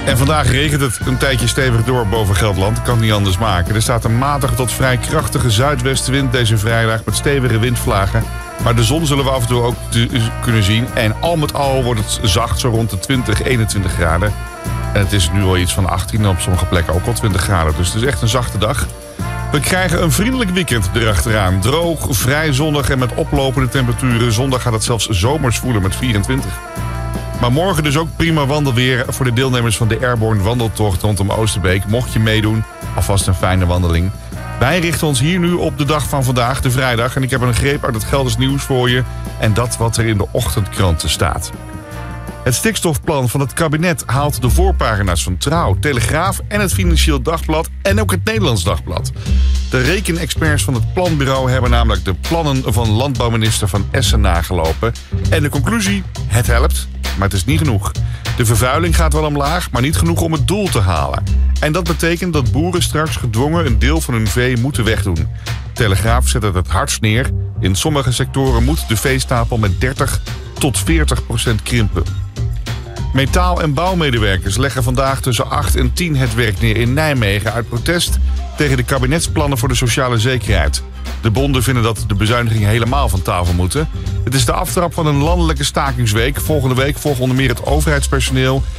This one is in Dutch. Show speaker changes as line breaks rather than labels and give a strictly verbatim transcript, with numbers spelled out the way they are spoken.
En vandaag regent het een tijdje stevig door boven Gelderland. Kan het niet anders maken. Er staat een matige tot vrij krachtige zuidwestenwind deze vrijdag met stevige windvlagen. Maar de zon zullen we af en toe ook te, kunnen zien. En al met al wordt het zacht, zo rond de twintig, eenentwintig graden. En het is nu al iets van achttien en op sommige plekken ook al twintig graden. Dus het is echt een zachte dag. We krijgen een vriendelijk weekend erachteraan. Droog, vrij zonnig en met oplopende temperaturen. Zondag gaat het zelfs zomers voelen met vierentwintig. Maar morgen dus ook prima wandelweer voor de deelnemers van de Airborne wandeltocht rondom Oosterbeek. Mocht je meedoen, alvast een fijne wandeling. Wij richten ons hier nu op de dag van vandaag, de vrijdag. En ik heb een greep uit het Gelders nieuws voor je. En dat wat er in de ochtendkranten staat. Het stikstofplan van het kabinet haalt de voorpagina's van Trouw, Telegraaf en het Financieel Dagblad en ook het Nederlands Dagblad. De rekenexperts van het planbureau hebben namelijk de plannen van landbouwminister Van Essen nagelopen. En de conclusie, het helpt, maar het is niet genoeg. De vervuiling gaat wel omlaag, maar niet genoeg om het doel te halen. En dat betekent dat boeren straks gedwongen een deel van hun vee moeten wegdoen. Telegraaf zet het het hardst neer. In sommige sectoren moet de veestapel met dertig tot veertig procent krimpen. Metaal- en bouwmedewerkers leggen vandaag tussen acht en tien het werk neer in Nijmegen uit protest tegen de kabinetsplannen voor de sociale zekerheid. De bonden vinden dat de bezuinigingen helemaal van tafel moeten. Het is de aftrap van een landelijke stakingsweek. Volgende week volgt onder meer het overheidspersoneel